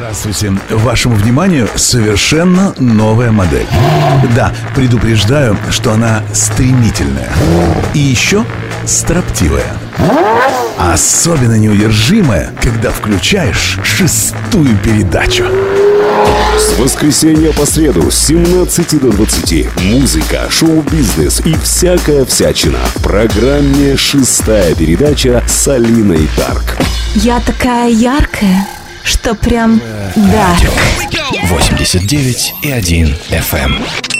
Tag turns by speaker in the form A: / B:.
A: Здравствуйте. Вашему вниманию совершенно новая модель. Да, предупреждаю, что она стремительная. И еще строптивая. Особенно неудержимая, когда включаешь 6-ю передачу.
B: С воскресенья по среду с 17 до 20. Музыка, шоу-бизнес и всякая всячина. В программе «6-я передача» с Алиной Дарк.
C: Я такая яркая, что прям дарк.
D: 89,1 FM.